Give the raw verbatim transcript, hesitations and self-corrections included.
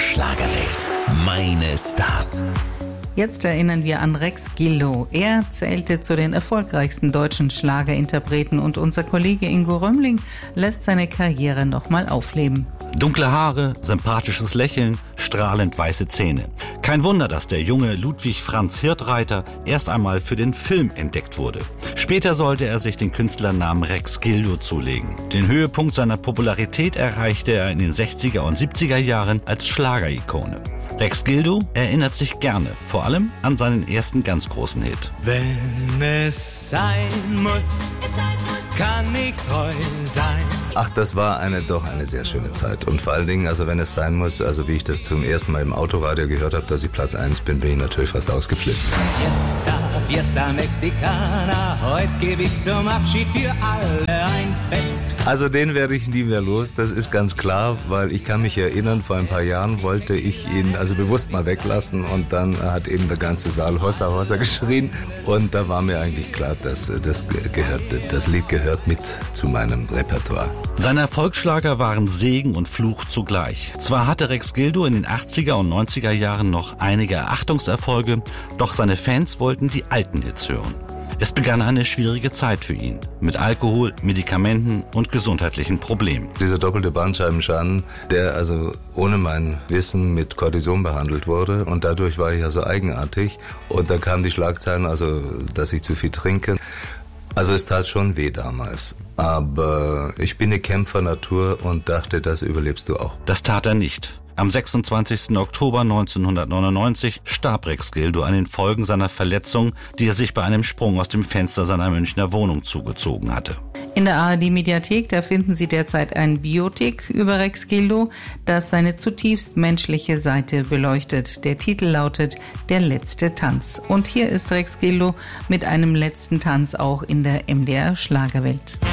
Schlagerwelt. Meine Stars. Jetzt erinnern wir an Rex Gildo. Er zählte zu den erfolgreichsten deutschen Schlagerinterpreten und unser Kollege Ingo Römmling lässt seine Karriere nochmal aufleben. Dunkle Haare, sympathisches Lächeln, strahlend weiße Zähne. Kein Wunder, dass der junge Ludwig Franz Hirtreiter erst einmal für den Film entdeckt wurde. Später sollte er sich den Künstlernamen Rex Gildo zulegen. Den Höhepunkt seiner Popularität erreichte er in den sechziger und siebziger Jahren als Schlagerikone. Rex Gildo erinnert sich gerne, vor allem an seinen ersten ganz großen Hit. Wenn es sein muss, kann ich treu sein. Ach, das war eine doch eine sehr schöne Zeit. Und vor allen Dingen, also wenn es sein muss, also wie ich das zum ersten Mal im Autoradio gehört habe, dass ich Platz eins bin, bin ich natürlich fast ausgeflippt. Fiesta, Fiesta Mexicana, heute gebe ich zum Abschied für alle ein Fest. Also den werde ich nie mehr los, das ist ganz klar, weil ich kann mich erinnern, vor ein paar Jahren wollte ich ihn also bewusst mal weglassen und dann hat eben der ganze Saal Hossa Hossa geschrien und da war mir eigentlich klar, dass das, gehört, das Lied gehört mit zu meinem Repertoire. Seine Erfolgsschlager waren Segen und Fluch zugleich. Zwar hatte Rex Gildo in den achtziger und neunziger Jahren noch einige Erachtungserfolge, doch seine Fans wollten die alten Hits hören. Es begann eine schwierige Zeit für ihn, mit Alkohol, Medikamenten und gesundheitlichen Problemen. Dieser doppelte Bandscheibenschaden, der also ohne mein Wissen mit Cortison behandelt wurde und dadurch war ich also eigenartig und da kamen die Schlagzeilen, also dass ich zu viel trinke. Also es tat schon weh damals, aber ich bin eine Kämpfernatur und dachte, das überlebst du auch. Das tat er nicht. Am sechsundzwanzigsten Oktober neunzehnhundertneunundneunzig starb Rex Gildo an den Folgen seiner Verletzung, die er sich bei einem Sprung aus dem Fenster seiner Münchner Wohnung zugezogen hatte. In der A R D-Mediathek, da finden Sie derzeit ein Biopic über Rex Gildo, das seine zutiefst menschliche Seite beleuchtet. Der Titel lautet Der letzte Tanz. Und hier ist Rex Gildo mit einem letzten Tanz auch in der M D R Schlagerwelt.